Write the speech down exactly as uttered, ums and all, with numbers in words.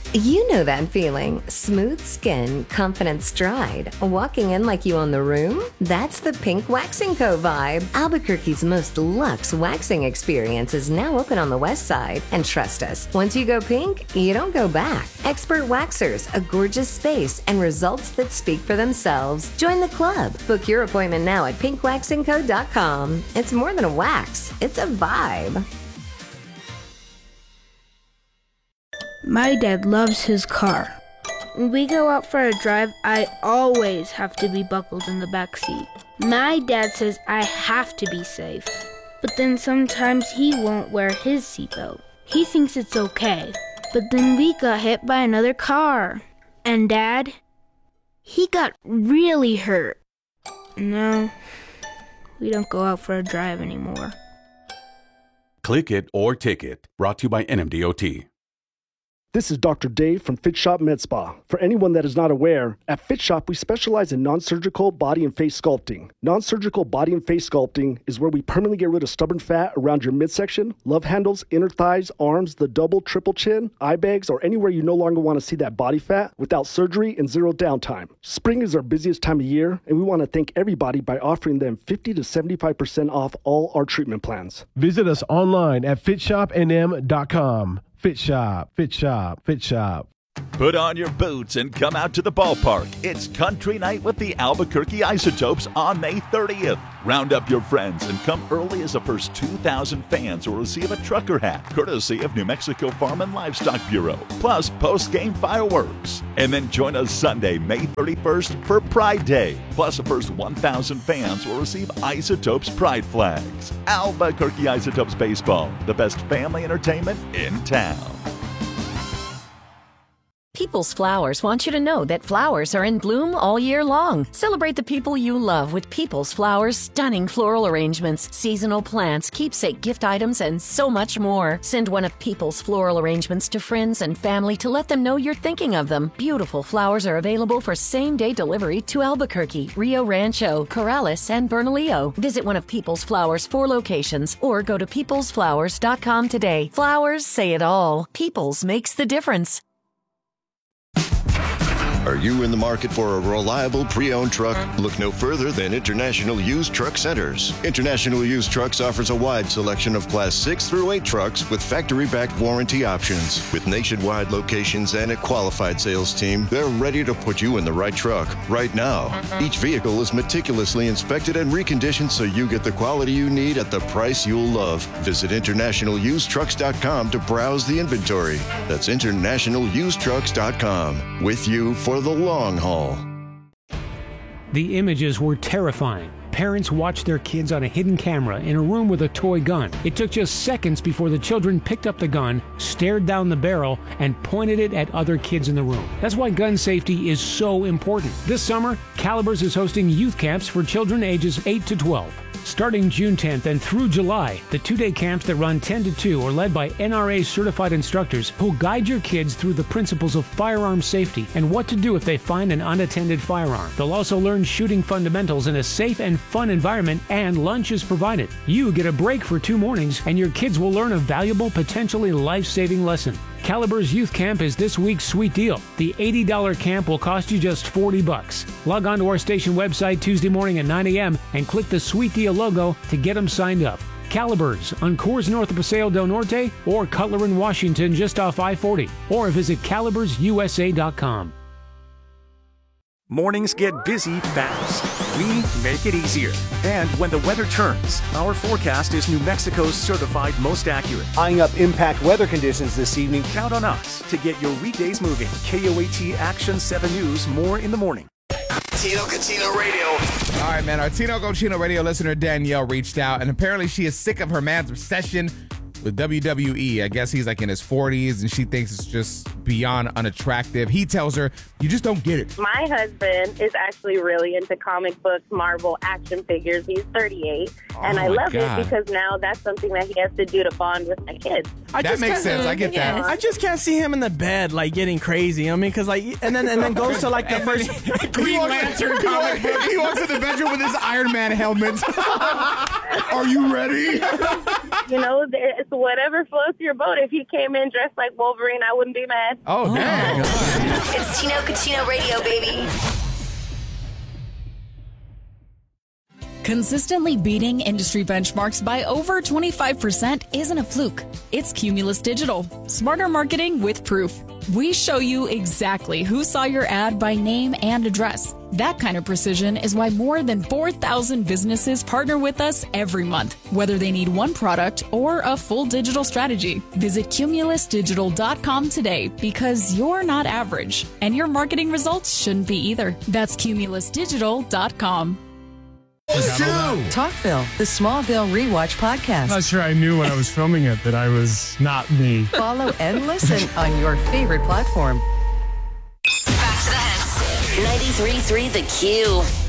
You know that feeling. Smooth skin, confident stride, walking in like you own the room? That's the Pink Waxing Co. vibe. Albuquerque's most luxe waxing experience is now open on the west side. And trust us, once you go pink, you don't go back. Expert waxers, a gorgeous space, and results that speak for themselves. Join the club. Book your appointment now at pink waxing co dot com. It's more than a wax, it's a vibe. My dad loves his car. When we go out for a drive, I always have to be buckled in the back seat. My dad says I have to be safe, but then sometimes he won't wear his seatbelt. He thinks it's okay, but then we got hit by another car. And Dad, he got really hurt. No, we don't go out for a drive anymore. Click It or Ticket. Brought to you by N M D O T. This is Doctor Dave from Fit Shop Med Spa. For anyone that is not aware, at Fit Shop we specialize in non-surgical body and face sculpting. Non-surgical body and face sculpting is where we permanently get rid of stubborn fat around your midsection, love handles, inner thighs, arms, the double, triple chin, eye bags, or anywhere you no longer want to see that body fat without surgery and zero downtime. Spring is our busiest time of year, and we want to thank everybody by offering them fifty to seventy-five percent off all our treatment plans. Visit us online at fit shop n m dot com. Fit Shop, Fit Shop, Fit Shop. Put on your boots and come out to the ballpark. It's Country Night with the Albuquerque Isotopes on May thirtieth. Round up your friends and come early as the first two thousand fans will receive a trucker hat, courtesy of New Mexico Farm and Livestock Bureau, plus post-game fireworks. And then join us Sunday, May thirty-first for Pride Day. Plus, the first one thousand fans will receive Isotopes Pride flags. Albuquerque Isotopes Baseball, the best family entertainment in town. People's Flowers wants you to know that flowers are in bloom all year long. Celebrate the people you love with People's Flowers' stunning floral arrangements, seasonal plants, keepsake gift items, and so much more. Send one of People's floral arrangements to friends and family to let them know you're thinking of them. Beautiful flowers are available for same-day delivery to Albuquerque, Rio Rancho, Corrales, and Bernalillo. Visit one of People's Flowers' four locations or go to peoples flowers dot com today. Flowers say it all. People's makes the difference. Are you in the market for a reliable pre-owned truck? Look no further than International Used Truck Centers. International Used Trucks offers a wide selection of Class six through eight trucks with factory-backed warranty options. With nationwide locations and a qualified sales team, they're ready to put you in the right truck right now. Each vehicle is meticulously inspected and reconditioned so you get the quality you need at the price you'll love. Visit international used trucks dot com to browse the inventory. That's international used trucks dot com. With you for the long haul. The images were terrifying. Parents watched their kids on a hidden camera in a room with a toy gun. It took just seconds before the children picked up the gun, stared down the barrel, and pointed it at other kids in the room. That's why gun safety is so important. This summer, Calibers is hosting youth camps for children ages eight to twelve. Starting June tenth and through July, the two-day camps that run ten to two are led by N R A-certified instructors who'll guide your kids through the principles of firearm safety and what to do if they find an unattended firearm. They'll also learn shooting fundamentals in a safe and fun environment, and lunch is provided. You get a break for two mornings, and your kids will learn a valuable, potentially life-saving lesson. Calibers Youth Camp is this week's sweet deal. The eighty dollars camp will cost you just forty bucks. Log on to our station website Tuesday morning at nine a.m. and click the Sweet Deal logo to get them signed up. Calibers on Coors north of Paseo del Norte or Cutler in Washington just off I forty, or visit calibers u s a dot com. Mornings get busy fast. We make it easier. And when the weather turns, our forecast is New Mexico's certified most accurate. Eyeing up impact weather conditions this evening. Count on us to get your weekdays moving. K O A T Action seven News, more in the morning. Tino Cochino Radio. All right, man. Our Tino Cochino Radio listener Danielle reached out, and apparently she is sick of her man's obsession with W W E. I guess he's like in his forties, and she thinks it's just beyond unattractive. He tells her, you just don't get it. My husband is actually really into comic books, Marvel, action figures. He's thirty-eight, oh and I love God. it because now that's something that he has to do to bond with my kids. I that makes sense. I get yeah. that. I just can't see him in the bed, like, getting crazy. I mean, because, like, and then and then goes to, like, the first Green Lantern comic book. He walks in the bedroom with his Iron Man helmet. Are you ready? You know, it's whatever floats your boat. If he came in dressed like Wolverine, I wouldn't be mad. Oh, dang. It's Tino Cucino Radio, baby. Consistently beating industry benchmarks by over twenty-five percent isn't a fluke. It's Cumulus Digital. Smarter marketing with proof. We show you exactly who saw your ad by name and address. That kind of precision is why more than four thousand businesses partner with us every month, whether they need one product or a full digital strategy. Visit cumulus digital dot com today because you're not average, and your marketing results shouldn't be either. That's cumulus digital dot com. Talkville, the Smallville Rewatch podcast. Not sure I knew when I was filming it that I was not me. Follow and listen on your favorite platform. Back to the hits. ninety-three point three The Q.